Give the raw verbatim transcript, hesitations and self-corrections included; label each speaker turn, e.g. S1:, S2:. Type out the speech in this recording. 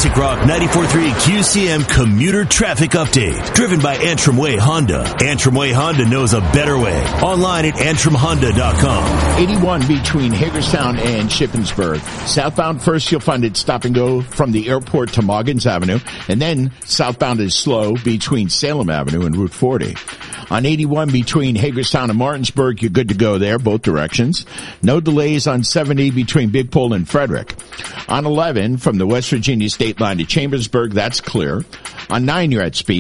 S1: Classic Rock ninety-four point three Q C M commuter traffic update. Driven by Antrim Way Honda. Antrim Way Honda knows a better way. Online at antrim honda dot com.
S2: eighty-one between Hagerstown and Shippensburg. Southbound first you'll find it stop and go from the airport to Moggins Avenue. And then southbound is slow between Salem Avenue and Route forty. On eighty-one between Hagerstown and Martinsburg, you're good to go there, both directions. No delays on seventy between Big Pole and Frederick. On eleven from the West Virginia state line to Chambersburg, that's clear. On nine you're at speed.